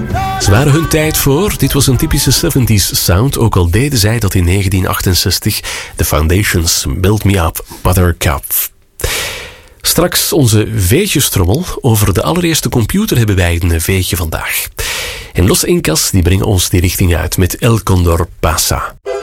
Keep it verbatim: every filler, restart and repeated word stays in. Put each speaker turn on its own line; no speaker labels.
Ze waren hun tijd voor. Dit was een typische zeventies sound, ook al deden zij dat in negentien achtenzestig. The Foundations, Build Me Up, Buttercup. Straks onze veetjestrommel. Over de allereerste computer hebben wij een veetje vandaag. En Los Incas die brengen ons die richting uit met El Condor Pasa.